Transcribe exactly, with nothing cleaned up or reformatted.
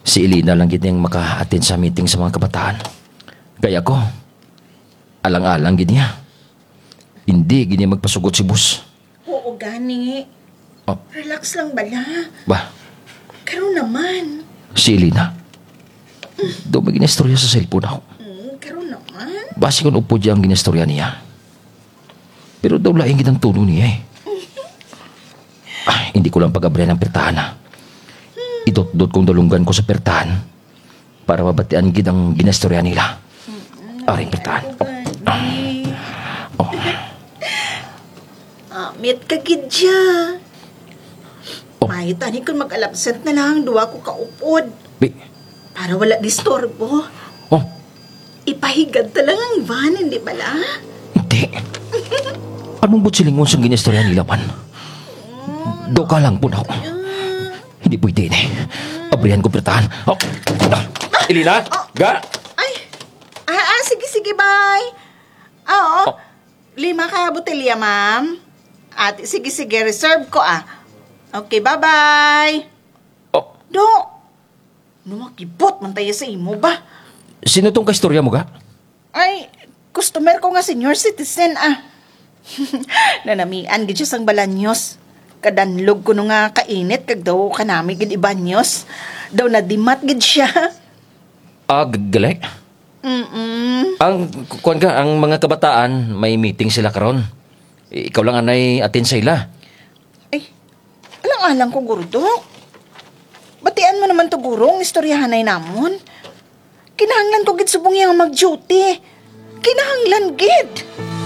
Si Elena lang gid niyang maka-attend sa meeting sa mga kabataan. Kaya ko, alang-alang gid niya. Hindi gid niya magpasugot si boss. Oo, gani. Oh. Relax lang bala. Ba, Karon naman. si Elena. Daw may ginistorya sa cellphone ako. Hmm, karon naman. Basi kung upo diya ang ginistorya niya. Pero daw laing gid ang tono niya eh. Ay, hindi ko lang pag-abrihan ng pertahan ha. Idot-dot kong dalunggan ko sa pertahan para mabatian gid ang ginistorya nila. Aring pertahan. Gani. Oh. Ah, meet ka gid siya. Oh. May tani kung mag-alabsent na lang, duwa ko kaupod. Bi, Para wala disturbo. oh, Ipahigad ta lang ang van, hindi bala? hindi. Anong butsilingon sa ginistorya nila man? Do ka lang po na ako. Hindi pwede na eh. Abrihan ko pertahan. Oh. Ah, Elena? Ga? Ay, ah, ah sige, sige, bye. Oo, Oh. lima ka botelya, ma'am. Ate, sige, sige, reserve ko ah. Okay, bye-bye. Oh, Do, numakibot man tayo sa imo ba? sino tong kaistorya mo ga? Ay, customer ko nga senior citizen ah. Nanamian gid siya sang balanyos. Kadanlog ko no nga kainit kag daw kanami gid ibanyos. Daw na dimat gid siya. Ah, g- gali? Mm. Ang, kuwan ka, ang mga kabataan, may meeting sila karon. Ikaw lang anay atin sa ila. Ay, alang-alang ko guro. Batian mo naman to gurong, istoryahanay namon. Kinahanglan ko gid subong yang mag-duty. Kinahanglan gid.